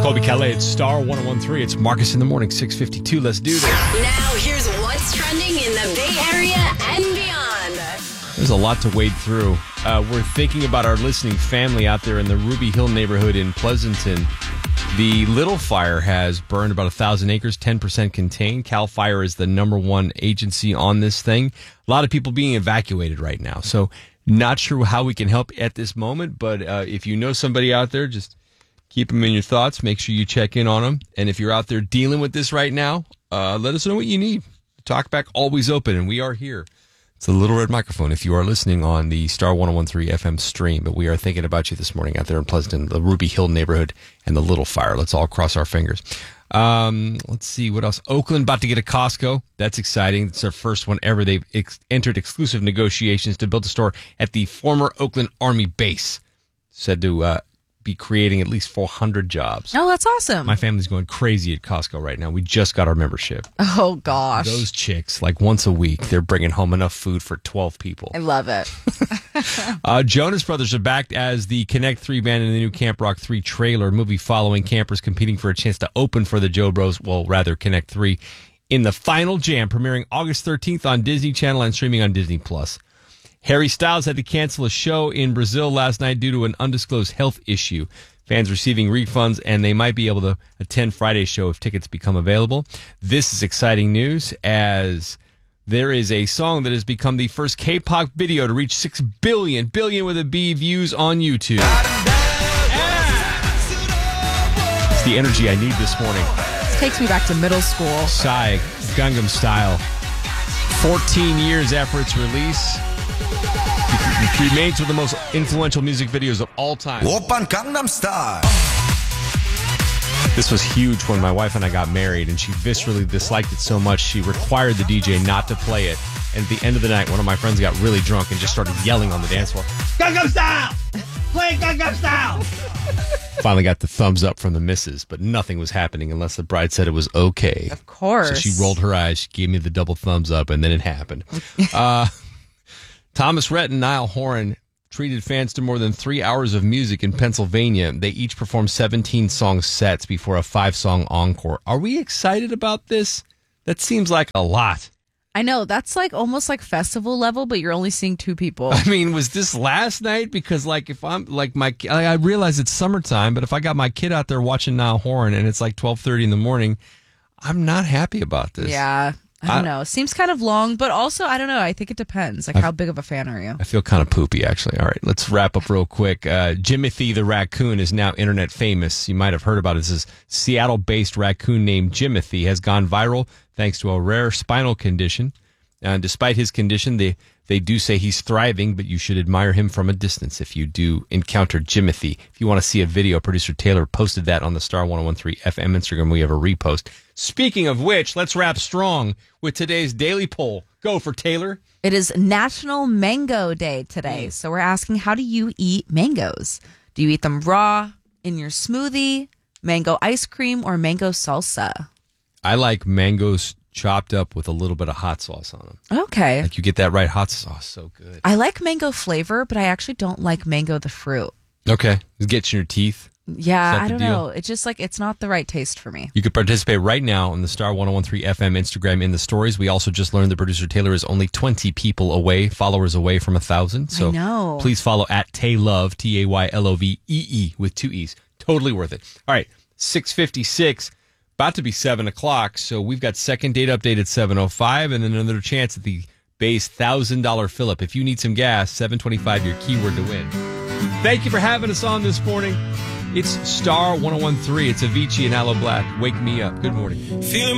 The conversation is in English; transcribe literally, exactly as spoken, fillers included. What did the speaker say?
Colby Calais, it's Star ten thirteen. It's Marcus in the Morning, six fifty-two. Let's do this. Now, here's what's trending in the Bay Area and beyond. There's a lot to wade through. Uh, we're thinking about our listening family out there in the Ruby Hill neighborhood in Pleasanton. The Little Fire has burned about one thousand acres, ten percent contained. CAL FIRE is the number one agency on this thing. A lot of people being evacuated right now. So not sure how we can help at this moment, but uh, if you know somebody out there, just keep them in your thoughts. Make sure you check in on them. And if you're out there dealing with this right now, uh, let us know what you need. Talkback always open, and we are here. It's a Little Red Microphone if you are listening on the Star ten thirteen F M stream. But we are thinking about you this morning out there in Pleasanton, the Ruby Hill neighborhood, and the Little Fire. Let's all cross our fingers. Um, let's see what else. Oakland about to get a Costco. That's exciting. It's their first one ever. They've ex- entered exclusive negotiations to build a store at the former Oakland Army base. Said to uh, be creating at least four hundred jobs. Oh, that's awesome. My family's going crazy at Costco right now. We just got our membership. Oh, gosh. Those chicks, like once a week, they're bringing home enough food for twelve people. I love it. uh, Jonas Brothers are backed as the Connect three band in the new Camp Rock three trailer, movie following campers competing for a chance to open for the Joe Bros, well, rather Connect three, in the final jam, premiering August thirteenth on Disney Channel and streaming on Disney Plus. Harry Styles had to cancel a show in Brazil last night due to an undisclosed health issue. Fans receiving refunds, and they might be able to attend Friday's show if tickets become available. This is exciting news, as there is a song that has become the first K-pop video to reach six billion, billion with a B, views on YouTube. Ah! It's the energy I need this morning. This takes me back to middle school. Psy, Gangnam Style. fourteen years after its release, it remains one of the most influential music videos of all time. Oppan Gangnam Style. This was huge when my wife and I got married, and she viscerally disliked it so much she required the D J not to play it. And at the end of the night, one of my friends got really drunk and just started yelling on the dance floor, "Gangnam Style! Play Gangnam Style!" Finally got the thumbs up from the missus, but nothing was happening unless the bride said it was okay. Of course. So she rolled her eyes, she gave me the double thumbs up, and then it happened. uh, Thomas Rhett and Niall Horan treated fans to more than three hours of music in Pennsylvania. They each performed seventeen song sets before a five-song encore. Are we excited about this? That seems like a lot. I know, that's like almost like festival level, but you're only seeing two people. I mean, was this last night? Because like if I'm like my, I realize it's summertime, but if I got my kid out there watching Niall Horan and it's like twelve thirty in the morning, I'm not happy about this. Yeah. I don't I, know. Seems kind of long, but also, I don't know. I think it depends. Like, I, how big of a fan are you? I feel kind of poopy, actually. All right, let's wrap up real quick. Uh, Jimothy the raccoon is now internet famous. You might have heard about it. This Seattle-based raccoon named Jimothy has gone viral thanks to a rare spinal condition. Uh, despite his condition, they, they do say he's thriving, but you should admire him from a distance if you do encounter Jimothy. If you want to see a video, producer Taylor posted that on the Star ten thirteen F M Instagram. We have a repost. Speaking of which, let's wrap strong with today's daily poll. Go for Taylor. It is National Mango Day today. Mm. So we're asking, how do you eat mangoes? Do you eat them raw, in your smoothie, mango ice cream, or mango salsa? I like mangoes chopped up with a little bit of hot sauce on them. Okay. Like you get that right hot sauce. So good. I like mango flavor, but I actually don't like mango the fruit. Okay. It gets in your teeth. Yeah, I don't deal? know. It's just like, it's not the right taste for me. You could participate right now on the Star ten thirteen F M Instagram in the stories. We also just learned that producer Taylor is only twenty people away, followers away from a thousand. So I know. Please follow at Taylove, T A Y L O V E E with two E's. Totally worth it. All right, six fifty-six, about to be seven o'clock. So we've got second date update at seven oh five, and then another chance at the base one thousand dollars fill-up. If you need some gas, seven twenty-five, your keyword to win. Thank you for having us on this morning. It's Star ten thirteen. It's Avicii and Aloe Black. Wake me up. Good morning. Feeling